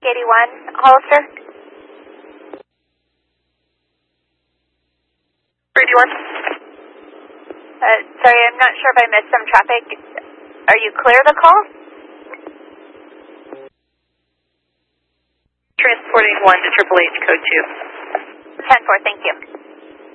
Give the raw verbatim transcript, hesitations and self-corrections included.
eighty-one, Hollister. eighty-one. Uh, sorry, I'm not sure if I missed some traffic. Are you clear the call? Transporting one to Triple H, code two. ten four, thank you.